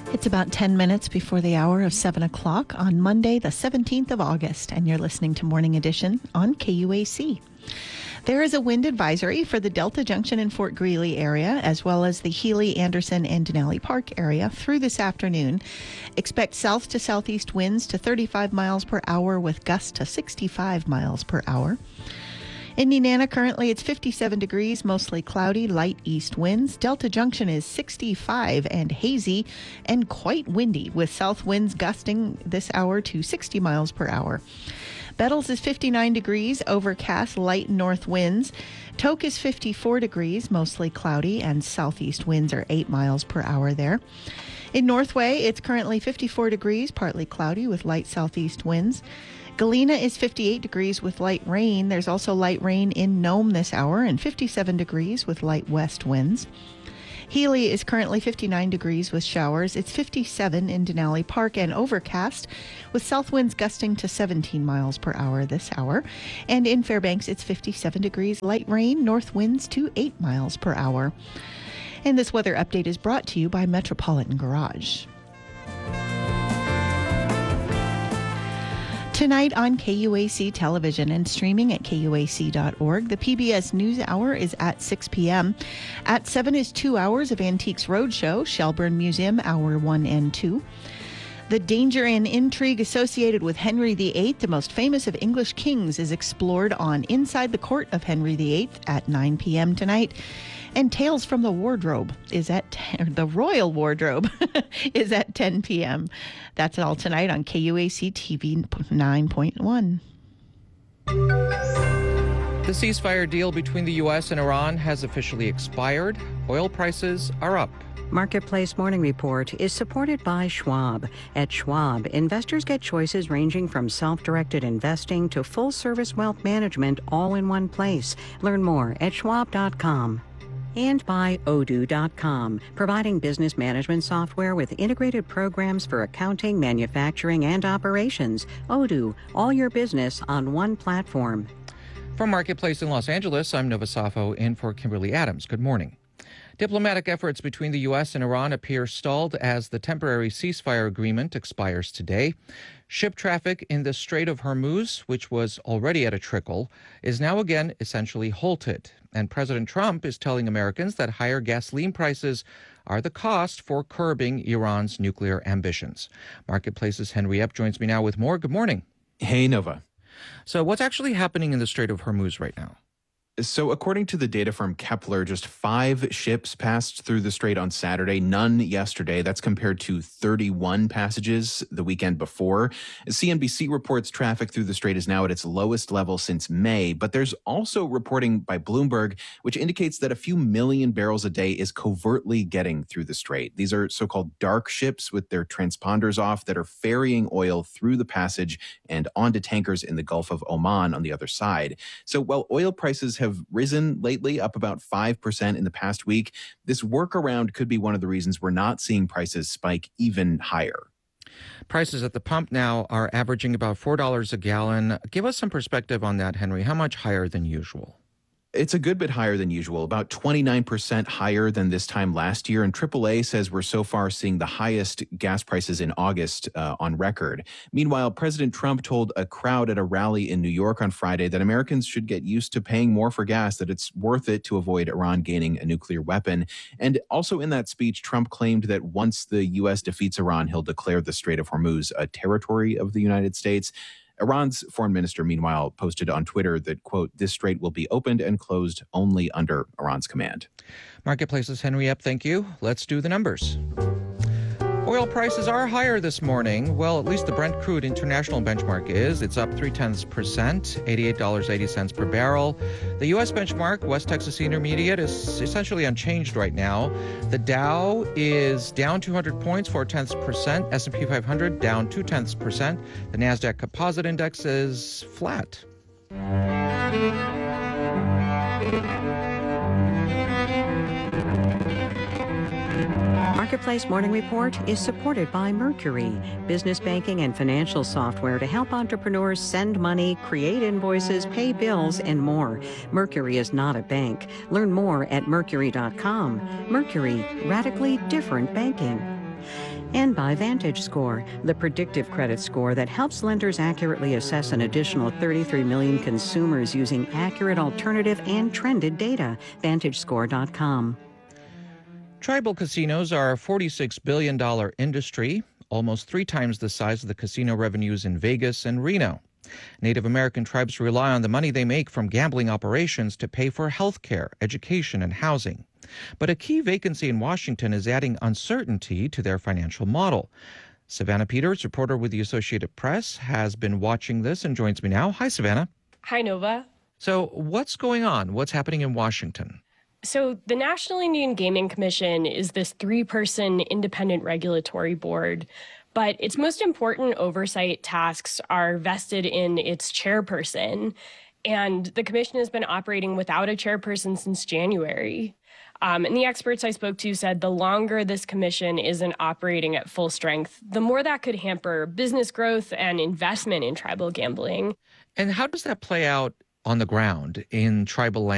It's about 10 minutes before the hour of 7 o'clock on Monday, the 17th of August, and you're listening to Morning Edition on KUAC. There is a wind advisory for the Delta Junction and Fort Greely area, as well as the Healy, Anderson, and Denali Park area through this afternoon. Expect south to southeast winds to 35 miles per hour with gusts to 65 miles per hour. In Nenana, currently it's 57 degrees, mostly cloudy, light east winds. Delta Junction is 65 and hazy and quite windy, with south winds gusting this hour to 60 miles per hour. Bettles is 59 degrees, overcast, light north winds. Tok is 54 degrees, mostly cloudy, and southeast winds are 8 miles per hour there. In Northway, it's currently 54 degrees, partly cloudy with light southeast winds. Galena is 58 degrees with light rain. There's also light rain in Nome this hour, and 57 degrees with light west winds. Healy is currently 59 degrees with showers. It's 57 in Denali Park and overcast, with south winds gusting to 17 miles per hour this hour. And in Fairbanks, it's 57 degrees, light rain, north winds to 8 miles per hour. And this weather update is brought to you by Metropolitan Garage. Tonight on KUAC Television and streaming at KUAC.org, the PBS NewsHour is at 6 p.m. At 7 is 2 hours of Antiques Roadshow, Shelburne Museum, Hour 1 and 2. The danger and intrigue associated with Henry VIII, the most famous of English kings, is explored on Inside the Court of Henry VIII at 9 p.m. tonight. And Tales from the Wardrobe is the Royal Wardrobe is at 10 p.m. That's all tonight on KUAC TV 9.1. The ceasefire deal between the U.S. and Iran has officially expired. Oil prices are up. Marketplace Morning Report is supported by Schwab. At Schwab, investors get choices ranging from self-directed investing to full-service wealth management all in one place. Learn more at schwab.com. And by Odoo.com, providing business management software with integrated programs for accounting, manufacturing, and operations. Odoo, all your business on one platform. From Marketplace in Los Angeles, I'm Nova Safo in for Kimberly Adams. Good morning. Diplomatic efforts between the U.S. and Iran appear stalled as the temporary ceasefire agreement expires today. Ship traffic in the Strait of Hormuz, which was already at a trickle, is now again essentially halted. And President Trump is telling Americans that higher gasoline prices are the cost for curbing Iran's nuclear ambitions. Marketplace's Henry Epp joins me now with more. Good morning. Hey, Nova. So what's actually happening in the Strait of Hormuz right now? So according to the data from Kepler, just 5 ships passed through the strait on Saturday, none yesterday. That's compared to 31 passages the weekend before. CNBC reports traffic through the strait is now at its lowest level since May, but there's also reporting by Bloomberg, which indicates that a few million barrels a day is covertly getting through the strait. These are so-called dark ships with their transponders off that are ferrying oil through the passage and onto tankers in the Gulf of Oman on the other side. So while oil prices have risen lately, up about 5% in the past week, this workaround could be one of the reasons we're not seeing prices spike even higher. Prices at the pump now are averaging about $4 a gallon. Give us some perspective on that, Henry. How much higher than usual? It's a good bit higher than usual, about 29% higher than this time last year. And AAA says we're so far seeing the highest gas prices in August on record. Meanwhile, President Trump told a crowd at a rally in New York on Friday that Americans should get used to paying more for gas, that it's worth it to avoid Iran gaining a nuclear weapon. And also in that speech, Trump claimed that once the U.S. defeats Iran, he'll declare the Strait of Hormuz a territory of the United States. Iran's foreign minister, meanwhile, posted on Twitter that, quote, this strait will be opened and closed only under Iran's command. Marketplace's Henry Epp, thank you. Let's do the numbers. Oil prices are higher this morning. Well, at least the Brent crude international benchmark is. It's up 0.3%, $88.80 per barrel. The U.S. benchmark, West Texas Intermediate, is essentially unchanged right now. The Dow is down 200 points, 0.4%. S&P 500 down 0.2%. The NASDAQ Composite Index is flat. Marketplace Morning Report is supported by Mercury, business banking and financial software to help entrepreneurs send money, create invoices, pay bills, and more. Mercury is not a bank. Learn more at Mercury.com. Mercury, radically different banking. And by VantageScore, the predictive credit score that helps lenders accurately assess an additional 33 million consumers using accurate alternative and trended data. VantageScore.com. Tribal casinos are a $46 billion industry, almost 3 times the size of the casino revenues in Vegas and Reno. Native American tribes rely on the money they make from gambling operations to pay for health care, education, and housing. But a key vacancy in Washington is adding uncertainty to their financial model. Savannah Peters, reporter with the Associated Press, has been watching this and joins me now. Hi, Savannah. Hi, Nova. So what's going on? What's happening in Washington? So the National Indian Gaming Commission is this 3-person independent regulatory board, but its most important oversight tasks are vested in its chairperson. And the commission has been operating without a chairperson since January. And the experts I spoke to said the longer this commission isn't operating at full strength, the more that could hamper business growth and investment in tribal gambling. And how does that play out on the ground in tribal land?